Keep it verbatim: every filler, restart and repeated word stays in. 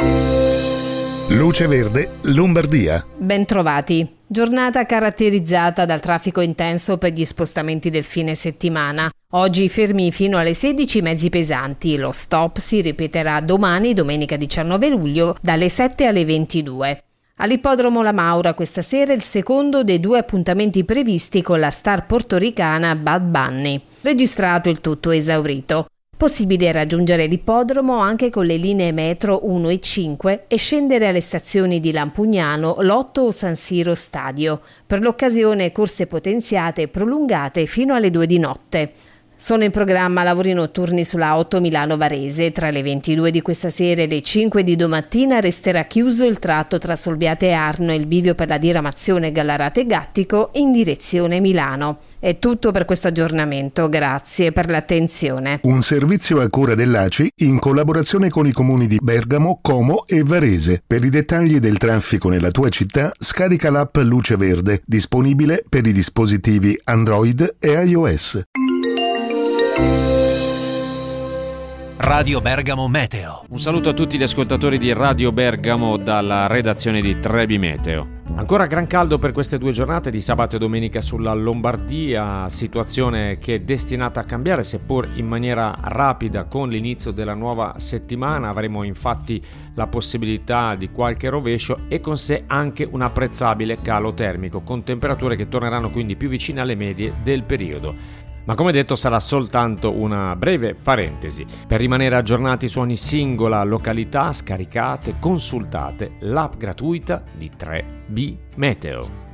Luce Verde, Lombardia. Bentrovati. Giornata caratterizzata dal traffico intenso per gli spostamenti del fine settimana. Oggi fermi fino alle sedici mezzi pesanti. Lo stop si ripeterà domani, domenica diciannove luglio, dalle sette alle ventidue. All'ippodromo La Maura questa sera il secondo dei due appuntamenti previsti con la star portoricana Bad Bunny. Registrato il tutto esaurito. Possibile raggiungere l'ippodromo anche con le linee metro uno e cinque e scendere alle stazioni di Lampugnano, Lotto o San Siro Stadio. Per l'occasione corse potenziate e prolungate fino alle due di notte. Sono in programma lavori notturni sulla otto Milano-Varese. Tra le ventidue di questa sera e le cinque di domattina resterà chiuso il tratto tra Solbiate e Arno e il bivio per la diramazione Gallarate-Gattico in direzione Milano. È tutto per questo aggiornamento, grazie per l'attenzione. Un servizio a cura dell'A C I in collaborazione con i comuni di Bergamo, Como e Varese. Per i dettagli del traffico nella tua città, scarica l'app Luce Verde, disponibile per i dispositivi Android e iOS. Radio Bergamo Meteo. Un saluto a tutti gli ascoltatori di Radio Bergamo dalla redazione di Trebi Meteo. Ancora gran caldo per queste due giornate di sabato e domenica sulla Lombardia, situazione che è destinata a cambiare seppur in maniera rapida con l'inizio della nuova settimana. Avremo infatti la possibilità di qualche rovescio e con sé anche un apprezzabile calo termico, con temperature che torneranno quindi più vicine alle medie del periodo. Ma come detto sarà soltanto una breve parentesi. Per rimanere aggiornati su ogni singola località scaricate, consultate l'app gratuita di tre B Meteo.